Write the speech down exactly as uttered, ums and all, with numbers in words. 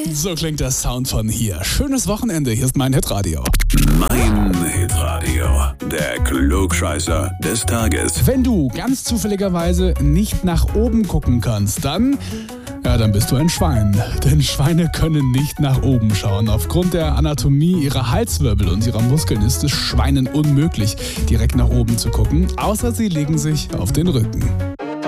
So klingt der Sound von hier. Schönes Wochenende, hier ist mein Hitradio. Mein Hitradio, der Klugscheißer des Tages. Wenn du ganz zufälligerweise nicht nach oben gucken kannst, dann... Ja, dann bist du ein Schwein. Denn Schweine können nicht nach oben schauen. Aufgrund der Anatomie ihrer Halswirbel und ihrer Muskeln ist es Schweinen unmöglich, direkt nach oben zu gucken, außer sie legen sich auf den Rücken.